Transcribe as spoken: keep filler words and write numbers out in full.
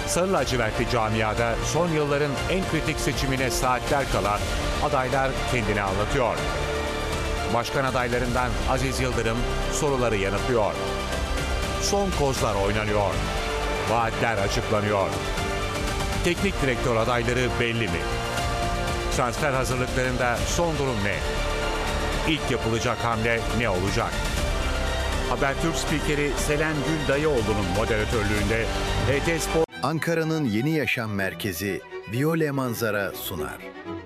Sarı lacivertli camiada son yılların en kritik seçimine saatler kala adaylar kendini anlatıyor. Başkan adaylarından Aziz Yıldırım soruları yanıtlıyor. Son kozlar oynanıyor. Vaatler açıklanıyor. Teknik direktör adayları belli mi? Transfer hazırlıklarında son durum ne? İlk yapılacak hamle ne olacak? Habertürk spikeri Selen Gül Dayıoğlu'nun moderatörlüğünde H T Spor Ankara'nın yeni yaşam merkezi Viyole Manzara sunar.